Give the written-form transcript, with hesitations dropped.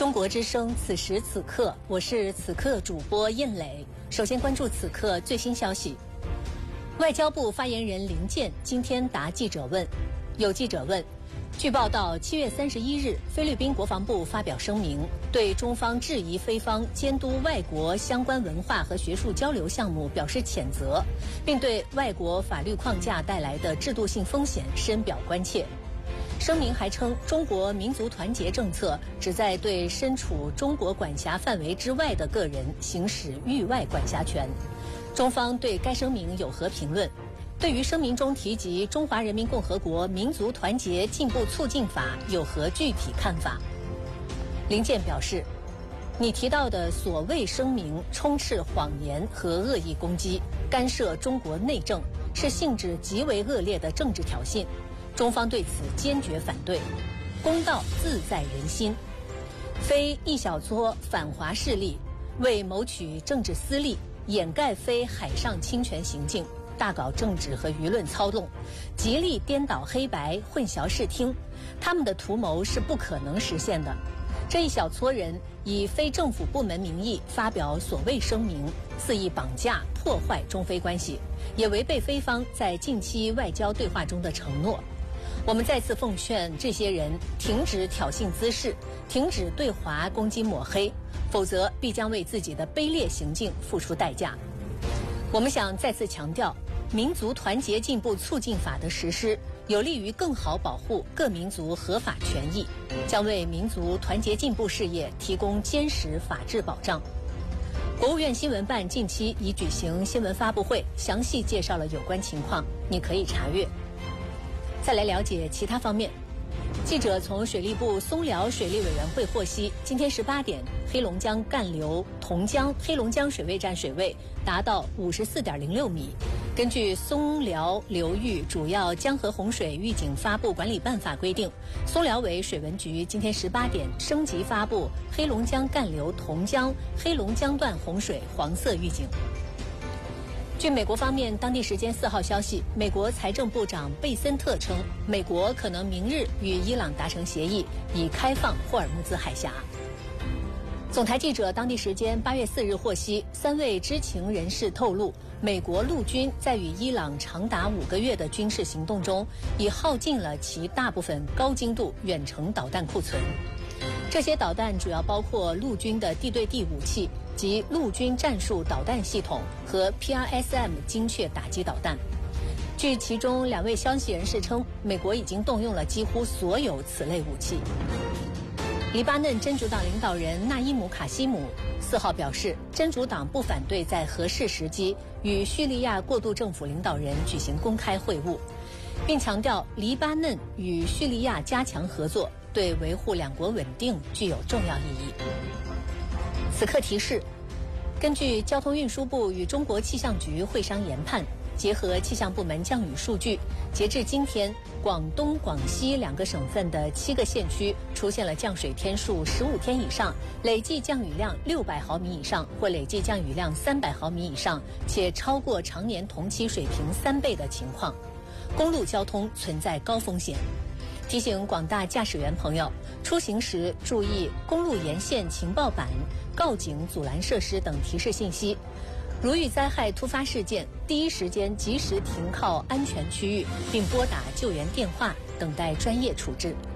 中国之声，此时此刻，我是此刻主播印磊。首先关注此刻最新消息。外交部发言人林健今天答记者问。有记者问，据报道，7月31日，菲律宾国防部发表声明，对中方质疑菲方监督外国相关文化和学术交流项目表示谴责，并对外国法律框架带来的制度性风险深表关切。声明还称，中国民族团结政策旨在对身处中国管辖范围之外的个人行使域外管辖权。中方对该声明有何评论？对于声明中提及《中华人民共和国民族团结进步促进法》有何具体看法？林健表示，你提到的所谓声明充斥谎言和恶意攻击，干涉中国内政，是性质极为恶劣的政治挑衅。中方对此坚决反对，公道自在人心。非一小撮反华势力为谋取政治私利，掩盖非海上侵权行径，大搞政治和舆论操纵，极力颠倒黑白，混淆视听，他们的图谋是不可能实现的。这一小撮人以非政府部门名义发表所谓声明，肆意绑架破坏中非关系，也违背菲方在近期外交对话中的承诺。我们再次奉劝这些人停止挑衅滋事，停止对华攻击抹黑，否则必将为自己的卑劣行径付出代价。我们想再次强调，民族团结进步促进法的实施有利于更好保护各民族合法权益，将为民族团结进步事业提供坚实法治保障。国务院新闻办近期已举行新闻发布会，详细介绍了有关情况，你可以查阅。再来了解其他方面。记者从水利部松辽水利委员会获悉，今天18点，黑龙江干流同江黑龙江水位站水位达到54.06米。根据松辽流域主要江河洪水预警发布管理办法规定，松辽委水文局今天18点升级发布黑龙江干流同江黑龙江段洪水黄色预警。据美国方面当地时间4号消息，美国财政部长贝森特称，美国可能明日与伊朗达成协议，以开放霍尔木兹海峡。总台记者当地时间8月4日获悉，3位知情人士透露，美国陆军在与伊朗长达5个月的军事行动中，已耗尽了其大部分高精度远程导弹库存。这些导弹主要包括陆军的地对地武器及陆军战术导弹系统和 PRSM 精确打击导弹。据其中2位消息人士称，美国已经动用了几乎所有此类武器。黎巴嫩真主党领导人纳伊姆·卡西姆4号表示，真主党不反对在合适时机与叙利亚过渡政府领导人举行公开会晤，并强调黎巴嫩与叙利亚加强合作对维护两国稳定具有重要意义。此刻提示，根据交通运输部与中国气象局会商研判，结合气象部门降雨数据，截至今天，广东、广西2个省份的7个县区出现了降水天数15天以上，累计降雨量600毫米以上，或累计降雨量300毫米以上，且超过常年同期水平3倍的情况。公路交通存在高风险。提醒广大驾驶员朋友，出行时注意公路沿线情报板、告警阻拦设施等提示信息。如遇灾害突发事件，第一时间及时停靠安全区域，并拨打救援电话，等待专业处置。